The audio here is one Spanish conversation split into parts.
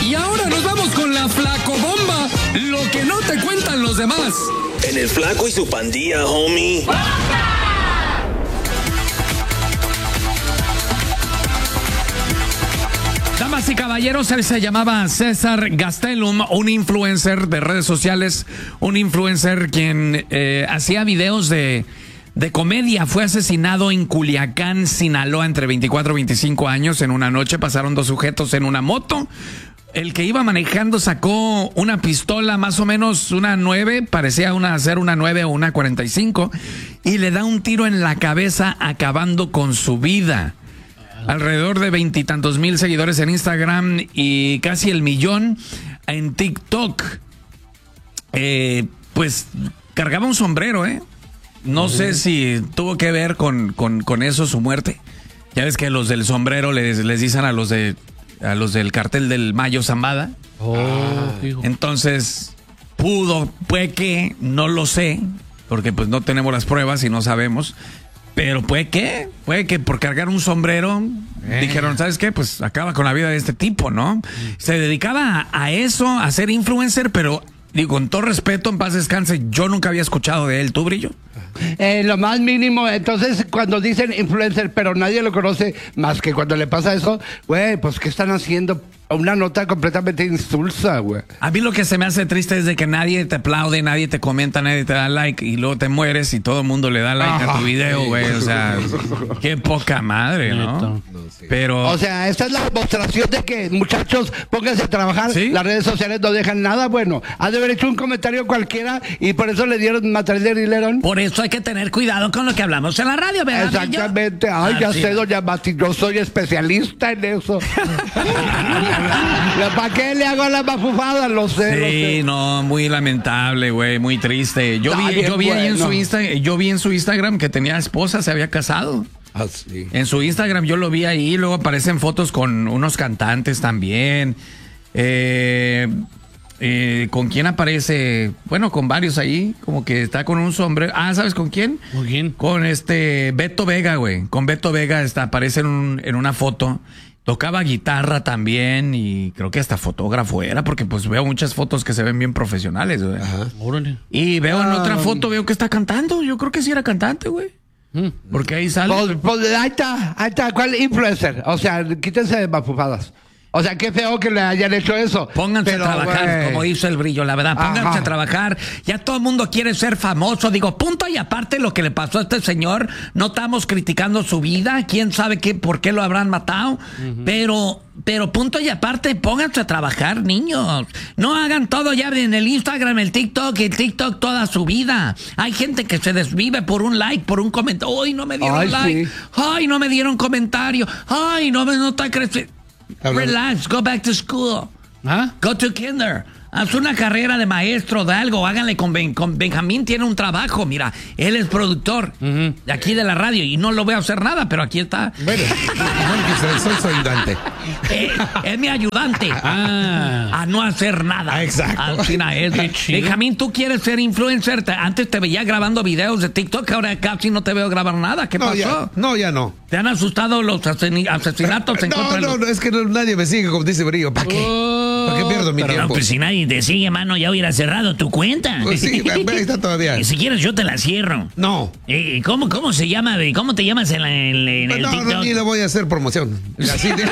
Y ahora nos vamos con la Flacobomba, lo que no te cuentan los demás. En el Flaco y su pandilla, homie. Damas y caballeros, él se llamaba César Gastelum, un influencer de redes sociales, un influencer quien hacía videos de comedia. Fue asesinado en Culiacán, Sinaloa, entre 24 y 25 años. En una noche pasaron dos sujetos en una moto. El que iba manejando sacó una pistola, más o menos una 9, parecía ser una 9 o una 45, y le da un tiro en la cabeza, acabando con su vida. Alrededor de 20 y tantos mil seguidores en Instagram y casi 1 millón en TikTok. Pues cargaba un sombrero, No sé si tuvo que ver con eso su muerte. Ya ves que los del sombrero les dicen a los del cartel del Mayo Zambada. Entonces, puede que, no lo sé, porque pues no tenemos las pruebas y no sabemos. Pero puede que por cargar un sombrero dijeron, ¿sabes qué? Pues acaba con la vida de este tipo, ¿no? Se dedicaba a eso, a ser influencer, pero digo, con todo respeto, en paz descanse, yo nunca había escuchado de él. ¿Tú, Brillo? Lo más mínimo. Entonces, cuando dicen influencer, pero nadie lo conoce más que cuando le pasa eso, güey, pues ¿qué están haciendo? Una nota completamente insulsa, güey. A mí lo que se me hace triste es de que nadie te aplaude, nadie te comenta, nadie te da like, y luego te mueres y todo el mundo le da like a tu video, güey. O sea, qué poca madre, ¿no? Pero... O sea, esta es la demostración de que, muchachos, pónganse a trabajar. ¿Sí? Las redes sociales no dejan nada bueno. Ha de haber hecho un comentario cualquiera y por eso le dieron material de hilerón. Por eso hay que tener cuidado con lo que hablamos en la radio, ¿verdad? Exactamente. Ay, ya sé, doña Mati, yo soy especialista en eso. ¿Para qué le hago las mafufadas? Lo sé. Sí, no, muy lamentable, güey, muy triste. Yo vi ahí en su Instagram que tenía esposa, se había casado. Ah, sí. En su Instagram yo lo vi ahí, luego aparecen fotos con unos cantantes también. ¿Con quién aparece? Bueno, con varios ahí, como que está con un sombrero. Ah, ¿sabes con quién? ¿Con quién? Con Beto Vega, güey. Con Beto Vega aparece en una foto. Tocaba guitarra también y creo que hasta fotógrafo era, porque pues veo muchas fotos que se ven bien profesionales, güey. Ajá. Órale. Y veo en otra foto, veo que está cantando. Yo creo que sí era cantante, güey. Porque ahí sale. Pues ahí está. ¿Cuál influencer? O sea, quítense de mafufadas. O sea, qué feo que le hayan hecho eso. Pónganse a trabajar, como hizo el Brillo, la verdad. Pónganse a trabajar. Ya todo el mundo quiere ser famoso. Digo, punto y aparte lo que le pasó a este señor. No estamos criticando su vida. ¿Quién sabe por qué lo habrán matado? Pero punto y aparte, pónganse a trabajar, niños. No hagan todo ya en el Instagram, el TikTok toda su vida. Hay gente que se desvive por un like, por un comentario. ¡Ay, no me dieron like! Sí. ¡Ay, no me dieron comentario! ¡Ay, no está creciendo! Relax, go back to school. Go to kinder. Haz una carrera de maestro, de algo. Háganle con Benjamín, tiene un trabajo. Mira, él es productor de aquí de la radio y no lo voy a hacer nada, pero aquí está. Bueno, soy su ayudante. Es mi ayudante a no hacer nada. Exacto. Benjamín, tú quieres ser influencer. Antes te veía grabando videos de TikTok, ahora casi no te veo grabar nada. ¿Qué pasó? Ya no. ¿Te han asustado los asesinatos en contra de los... No, es que nadie me sigue, como dice Brillo. ¿Para qué? ¿Para qué pierdo mi tiempo? No, pues si nadie te sigue, mano, ya hubiera cerrado tu cuenta. Pues sí, ahí está todavía. Si quieres, yo te la cierro. No. ¿Cómo se llama? ¿Cómo te llamas en el TikTok? No, ni le voy a hacer promoción. Así Otro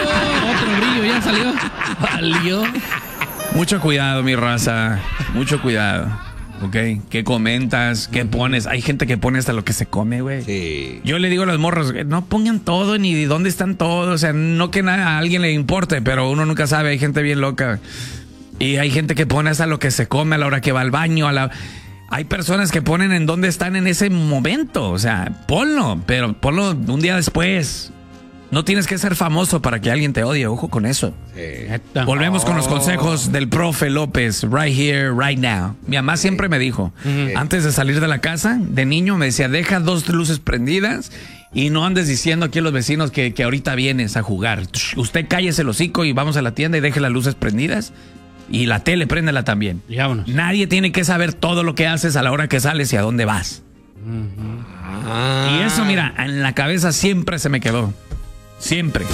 Brillo ya salió. Valió. Mucho cuidado, mi raza. Mucho cuidado. ¿Ok? ¿Qué comentas? ¿Qué pones? Hay gente que pone hasta lo que se come, güey. Sí. Yo le digo a los morros, no pongan todo ni de dónde están todos. O sea, no que a alguien le importe, pero uno nunca sabe. Hay gente bien loca. Y hay gente que pone hasta lo que se come a la hora que va al baño. Hay personas que ponen en dónde están en ese momento. O sea, ponlo, pero ponlo un día después. No tienes que ser famoso para que alguien te odie, ojo con eso. Sí. Volvemos con los consejos del profe López, right here, right now. Mi mamá siempre me dijo, antes de salir de la casa, de niño me decía, deja 2 luces prendidas y no andes diciendo aquí a los vecinos que ahorita vienes a jugar. Usted cállese el hocico y vamos a la tienda y deje las luces prendidas. Y la tele, préndela también. Vámonos. Nadie tiene que saber todo lo que haces a la hora que sales y a dónde vas. Y eso, mira, en la cabeza siempre se me quedó. Siempre.